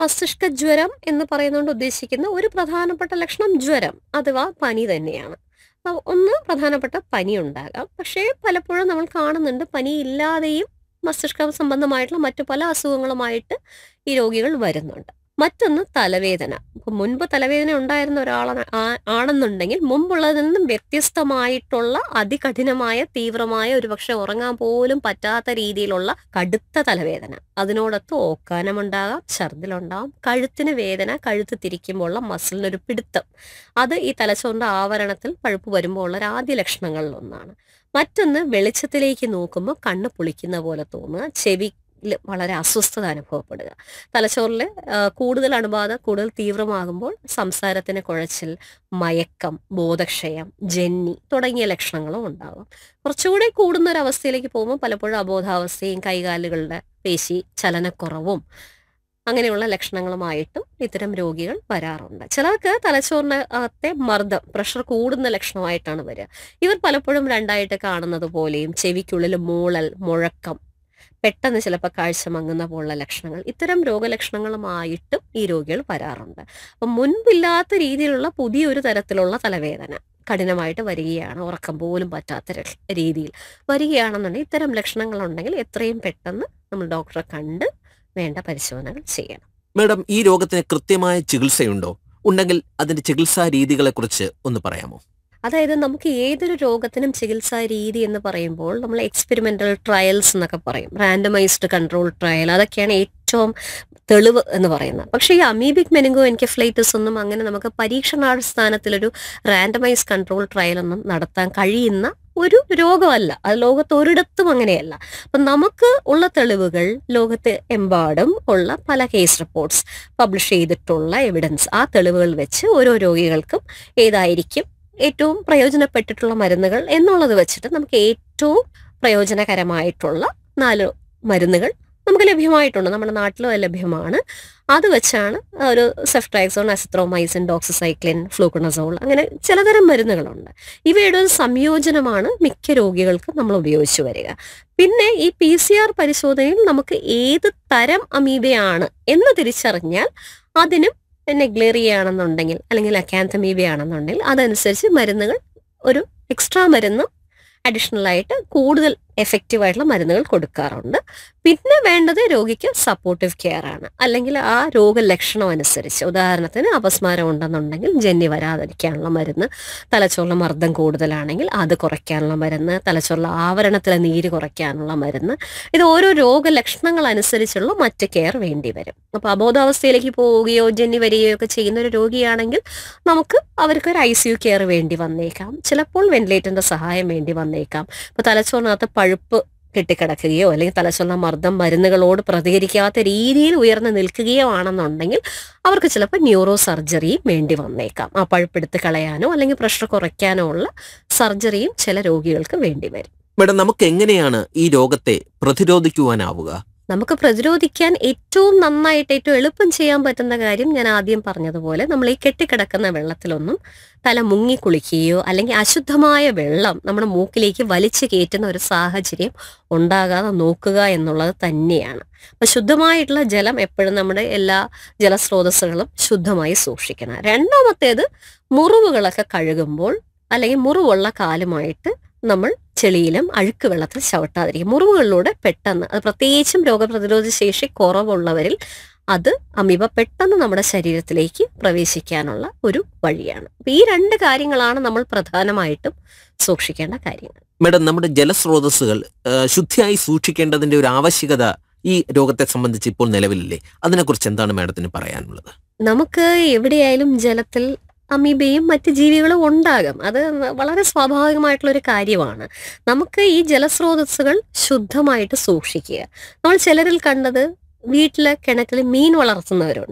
മസ്തിഷ്ക ജ്വരം എന്ന് പറയുന്നതുകൊണ്ട് ഉദ്ദേശിക്കുന്ന ഒരു പ്രധാനപ്പെട്ട ലക്ഷണം ജ്വരം അഥവാ പനി തന്നെയാണ്. ഒന്ന് പ്രധാനപ്പെട്ട പനി ഉണ്ടാകാം. പക്ഷേ പലപ്പോഴും നമ്മൾ കാണുന്നുണ്ട് പനി ഇല്ലാതെയും മസ്തിഷ്ക സംബന്ധമായിട്ടുള്ള മറ്റു പല അസുഖങ്ങളുമായിട്ട് ഈ രോഗികൾ വരുന്നുണ്ട്. മറ്റൊന്ന് തലവേദന. ഇപ്പം മുൻപ് തലവേദന ഉണ്ടായിരുന്ന ആണെന്നുണ്ടെങ്കിൽ മുമ്പുള്ളതിൽ നിന്നും വ്യത്യസ്തമായിട്ടുള്ള അതികഠിനമായ തീവ്രമായ ഒരുപക്ഷെ ഉറങ്ങാൻ പോലും പറ്റാത്ത രീതിയിലുള്ള കടുത്ത തലവേദന. അതിനോടൊത്ത് ഓക്കാനമുണ്ടാകാം, ഛർദിലുണ്ടാകാം, കഴുത്തിന് വേദന, കഴുത്ത് തിരിക്കുമ്പോഴുള്ള മസിലിനൊരു പിടുത്തം. അത് ഈ തലച്ചോറിന്റെ ആവരണത്തിൽ പഴുപ്പ് വരുമ്പോൾ ഉള്ള ഒരു ആദ്യ ലക്ഷണങ്ങളിൽ ഒന്നാണ്. മറ്റൊന്ന് വെളിച്ചത്തിലേക്ക് നോക്കുമ്പോൾ കണ്ണ് പൊളിക്കുന്ന പോലെ തോന്നുക, ചെവി വളരെ അസ്വസ്ഥത അനുഭവപ്പെടുക. തലച്ചോറിൽ കൂടുതൽ അണുബാധ കൂടുതൽ തീവ്രമാകുമ്പോൾ സംസാരത്തിന് കുഴച്ചിൽ, മയക്കം, ബോധക്ഷയം, ജന്നി തുടങ്ങിയ ലക്ഷണങ്ങളും ഉണ്ടാകും. കുറച്ചുകൂടി കൂടുന്ന ഒരു അവസ്ഥയിലേക്ക് പോകുമ്പോൾ പലപ്പോഴും അബോധാവസ്ഥയും കൈകാലുകളുടെ പേശി ചലനക്കുറവും അങ്ങനെയുള്ള ലക്ഷണങ്ങളുമായിട്ടും ഇത്തരം രോഗികൾ വരാറുണ്ട്. ചിലർക്ക് തലച്ചോറിന് അകത്തെ മർദ്ദം പ്രഷർ കൂടുന്ന ലക്ഷണമായിട്ടാണ് വരിക. ഇവർ പലപ്പോഴും രണ്ടായിട്ട് കാണുന്നത് പോലെയും ചെവിക്കുള്ളിൽ മൂളൽ, മുഴക്കം, പെട്ടെന്ന് ചിലപ്പോൾ കാഴ്ച മങ്ങുന്ന പോലുള്ള ലക്ഷണങ്ങൾ, ഇത്തരം രോഗലക്ഷണങ്ങളുമായിട്ടും ഈ രോഗികൾ വരാറുണ്ട്. അപ്പം മുൻപില്ലാത്ത രീതിയിലുള്ള പുതിയൊരു തരത്തിലുള്ള തലവേദന കഠിനമായിട്ട് വരികയാണ്, ഉറക്കം പോലും പറ്റാത്ത രീതിയിൽ വരികയാണെന്നുണ്ടെങ്കിൽ ഇത്തരം ലക്ഷണങ്ങളുണ്ടെങ്കിൽ എത്രയും പെട്ടെന്ന് നമ്മൾ ഡോക്ടറെ കണ്ട് വേണ്ട പരിശോധനകൾ ചെയ്യണം. മാഡം, ഈ രോഗത്തിന് കൃത്യമായ ചികിത്സയുണ്ടോ? ഉണ്ടെങ്കിൽ അതിന്റെ ചികിത്സാ രീതികളെ കുറിച്ച് ഒന്ന് പറയാമോ? അതായത് നമുക്ക് ഏതൊരു രോഗത്തിനും ചികിത്സാ രീതി എന്ന് പറയുമ്പോൾ നമ്മൾ എക്സ്പെരിമെന്റൽ ട്രയൽസ് എന്നൊക്കെ പറയും, റാൻഡമൈസ്ഡ് കൺട്രോൾ ട്രയൽ, അതൊക്കെയാണ് ഏറ്റവും തെളിവ് എന്ന് പറയുന്നത്. പക്ഷേ ഈ അമീബിക് മെനിങ്കോ എൻകെഫലൈറ്റിസ് ഒന്നും അങ്ങനെ നമുക്ക് പരീക്ഷണാടിസ്ഥാനത്തിലൊരു റാൻഡമൈസ് കൺട്രോൾ ട്രയൽ ഒന്നും നടത്താൻ കഴിയുന്ന ഒരു രോഗമല്ല. അത് ലോകത്ത് ഒരിടത്തും അങ്ങനെയല്ല. അപ്പം നമുക്ക് ഉള്ള തെളിവുകൾ ലോകത്ത് എമ്പാടും ഉള്ള പല കേസ് റിപ്പോർട്ട്സ്, പബ്ലിഷ് ചെയ്തിട്ടുള്ള എവിഡൻസ്, ആ തെളിവുകൾ വെച്ച് ഓരോ രോഗികൾക്കും ഏതായിരിക്കും ഏറ്റവും പ്രയോജനപ്പെട്ടിട്ടുള്ള മരുന്നുകൾ എന്നുള്ളത് വെച്ചിട്ട് നമുക്ക് ഏറ്റവും പ്രയോജനകരമായിട്ടുള്ള 4 മരുന്നുകൾ നമുക്ക് ലഭ്യമായിട്ടുണ്ട്, നമ്മുടെ നാട്ടിലും ലഭ്യമാണ്. അത് വെച്ചാണ് ഒരു സെഫ്ട്രാക്സോൺ, അസിത്രോമൈസിൻ, ഡോക്സിസൈക്ലിൻ, ഫ്ലൂക്കണസോൾ, അങ്ങനെ ചിലതരം മരുന്നുകളുണ്ട്. ഇവയുടെ ഒരു സംയോജനമാണ് മിക്ക രോഗികൾക്കും നമ്മൾ ഉപയോഗിച്ചു വരിക. പിന്നെ ഈ PCR പരിശോധനയിൽ നമുക്ക് ഏത് തരം അമീബയാണ് എന്ന് തിരിച്ചറിഞ്ഞാൽ അതിനും നെഗ്ലേറിയ ആണെന്നുണ്ടെങ്കിൽ അല്ലെങ്കിൽ അക്കാന്തമീബ ആണെന്നുണ്ടെങ്കിൽ അതനുസരിച്ച് മരുന്നുകൾ ഒരു എക്സ്ട്രാ മരുന്ന് അഡീഷണൽ ആയിട്ട് കൂടുതൽ എഫക്റ്റീവ് ആയിട്ടുള്ള മരുന്നുകൾ കൊടുക്കാറുണ്ട്. പിന്നെ വേണ്ടത് രോഗിക്ക് സപ്പോർട്ടീവ് കെയർ ആണ്. അല്ലെങ്കിൽ ആ രോഗലക്ഷണം അനുസരിച്ച്, ഉദാഹരണത്തിന് അപസ്മാരം ഉണ്ടെന്നുണ്ടെങ്കിൽ ജന്നി വരാതിരിക്കാനുള്ള മരുന്ന്, തലച്ചോറിലെ മർദ്ദം കൂടുതലാണെങ്കിൽ അത് കുറയ്ക്കാനുള്ള മരുന്ന്, തലച്ചോറിലെ ആവരണത്തിലെ നീര് കുറയ്ക്കാനുള്ള മരുന്ന്, ഇത് ഓരോ രോഗലക്ഷണങ്ങൾ അനുസരിച്ചുള്ള മറ്റ് കെയർ വേണ്ടി വരും. അപ്പോൾ അബോധാവസ്ഥയിലേക്ക് പോവുകയോ ജന്നി വരികയോ ഒക്കെ ചെയ്യുന്ന ഒരു രോഗിയാണെങ്കിൽ നമുക്ക് അവർക്കൊരു ICU കെയർ വേണ്ടി വന്നേക്കാം, ചിലപ്പോൾ വെന്റിലേറ്ററിന്റെ സഹായം വേണ്ടി വന്നേക്കാം. ഇപ്പോൾ തലച്ചോറിനകത്ത് പഴുപ്പ് കെട്ടിക്കിടക്കുകയോ അല്ലെങ്കിൽ തലച്ചോറിലെ മർദ്ദം മരുന്നുകളോട് പ്രതികരിക്കാത്ത രീതിയിൽ ഉയർന്നു നിൽക്കുകയോ ആണെന്നുണ്ടെങ്കിൽ അവർക്ക് ചിലപ്പോൾ ന്യൂറോ സർജറിയും വേണ്ടി വന്നേക്കാം. ആ പഴുപ്പെടുത്ത് കളയാനോ അല്ലെങ്കിൽ പ്രഷർ കുറയ്ക്കാനോ ഉള്ള സർജറിയും ചില രോഗികൾക്ക് വേണ്ടി വരും. മാഡം, നമുക്ക് എങ്ങനെയാണ് ഈ രോഗത്തെ പ്രതിരോധിക്കുവാനാവുക? നമുക്ക് പ്രതിരോധിക്കാൻ ഏറ്റവും നന്നായിട്ട് ഏറ്റവും എളുപ്പം ചെയ്യാൻ പറ്റുന്ന കാര്യം ഞാൻ ആദ്യം പറഞ്ഞതുപോലെ നമ്മൾ ഈ കെട്ടിക്കിടക്കുന്ന വെള്ളത്തിലൊന്നും തല മുങ്ങി കുളിക്കുകയോ അല്ലെങ്കിൽ അശുദ്ധമായ വെള്ളം നമ്മുടെ മൂക്കിലേക്ക് വലിച്ചു കയറ്റുന്ന ഒരു സാഹചര്യം ഉണ്ടാകാതെ നോക്കുക എന്നുള്ളത് തന്നെയാണ്. അപ്പം ശുദ്ധമായിട്ടുള്ള ജലം എപ്പോഴും നമ്മുടെ എല്ലാ ജലസ്രോതസ്സുകളും ശുദ്ധമായി സൂക്ഷിക്കണം. രണ്ടാമത്തേത്, മുറിവുകളൊക്കെ കഴുകുമ്പോൾ അല്ലെങ്കിൽ മുറിവുള്ള കാലുമായിട്ട് നമ്മൾ ചെളിയിലും അഴുക്ക് വെള്ളത്തിൽ ചവിട്ടാതിരിക്കും. മുറിവുകളിലൂടെ പെട്ടെന്ന്, അത് പ്രത്യേകിച്ചും രോഗപ്രതിരോധ ശേഷി കുറവുള്ളവരിൽ അത് അമീബ പെട്ടെന്ന് നമ്മുടെ ശരീരത്തിലേക്ക് പ്രവേശിക്കാനുള്ള ഒരു വഴിയാണ്. ഈ 2 കാര്യങ്ങളാണ് നമ്മൾ പ്രധാനമായിട്ടും സൂക്ഷിക്കേണ്ട കാര്യങ്ങൾ. മാഡം, നമ്മുടെ ജലസ്രോതസ്സുകൾ ശുദ്ധിയായി സൂക്ഷിക്കേണ്ടതിന്റെ ഒരു ആവശ്യകത ഈ രോഗത്തെ സംബന്ധിച്ച് ഇപ്പോൾ നിലവിലില്ലേ? അതിനെക്കുറിച്ച് എന്താണ് മാഡത്തിന് പറയാനുള്ളത്? നമുക്ക് എവിടെയായാലും ജലത്തിൽ അമീബയും മറ്റ് ജീവികളും ഉണ്ടാകും. അത് വളരെ സ്വാഭാവികമായിട്ടുള്ളൊരു കാര്യമാണ്. നമുക്ക് ഈ ജലസ്രോതസ്സുകൾ ശുദ്ധമായിട്ട് സൂക്ഷിക്കുക. നമ്മൾ ചിലരിൽ കണ്ടത് വീട്ടിലെ കിണറ്റിൽ മീൻ വളർത്തുന്നവരുണ്ട്.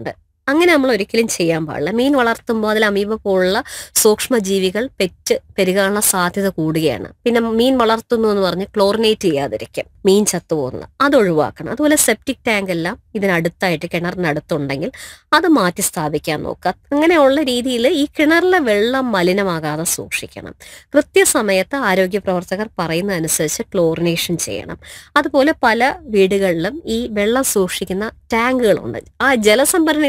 അങ്ങനെ നമ്മൾ ഒരിക്കലും ചെയ്യാൻ പാടില്ല. മീൻ വളർത്തുമ്പോൾ അതിൽ അമീബ പോലുള്ള സൂക്ഷ്മജീവികൾ പെരുകാനുള്ള സാധ്യത കൂടുകയാണ്. പിന്നെ മീൻ വളർത്തുന്നു എന്ന് പറഞ്ഞ് ക്ലോറിനേറ്റ് ചെയ്യാതിരിക്കും, മീൻ ചത്തുപോകുന്നത് അത് ഒഴിവാക്കണം. അതുപോലെ സെപ്റ്റിക് ടാങ്ക് എല്ലാം ഇതിനടുത്തായിട്ട് കിണറിനടുത്തുണ്ടെങ്കിൽ അത് മാറ്റി സ്ഥാപിക്കാൻ നോക്കുക. അങ്ങനെയുള്ള രീതിയിൽ ഈ കിണറിലെ വെള്ളം മലിനമാകാതെ സൂക്ഷിക്കണം. കൃത്യസമയത്ത് ആരോഗ്യ പ്രവർത്തകർ പറയുന്ന അനുസരിച്ച് ക്ലോറിനേഷൻ ചെയ്യണം. അതുപോലെ പല വീടുകളിലും ഈ വെള്ളം സൂക്ഷിക്കുന്ന ടാങ്കുകളുണ്ട്. ആ ജലസംഭരണി